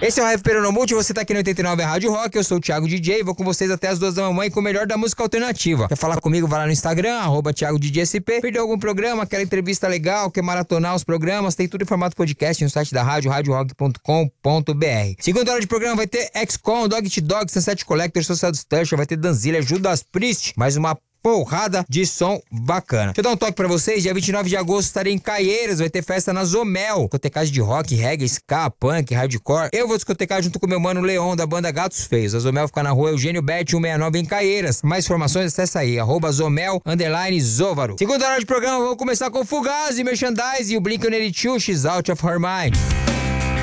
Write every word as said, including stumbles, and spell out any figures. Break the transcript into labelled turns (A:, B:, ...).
A: Esse é o Rap Peronomulti, você tá aqui no oitenta e nove Rádio Rock, eu sou o Thiago D J, vou com vocês até as duas da manhã com o melhor da música alternativa. Quer falar comigo? Vai lá no Instagram, arroba Thiago D J S P. Perdeu algum programa, aquela entrevista legal, quer maratonar os programas, tem tudo em formato podcast no site da rádio, rádio rock ponto com ponto b r. Segunda hora de programa vai ter X COM, Dog Eat Dog, Sunset Collector, Social Distortion, vai ter Danzilla, Judas Priest, mais uma porrada de som bacana. Deixa eu dar um toque pra vocês, dia vinte e nove de agosto estarei em Caieiras, vai ter festa na Zomel, discotecagem de rock, reggae, ska, punk, hardcore. Eu vou discotecar junto com meu mano Leon, da banda Gatos Feios. A Zomel fica na rua Eugênio Bet cento e sessenta e nove em Caieiras. Mais informações, acessa aí, arroba Zomel, underline Zóvaro. Segunda hora de programa, vamos começar com Fugazi, Merchandise e o Blink one eighty-two, She's Out of Her Mind.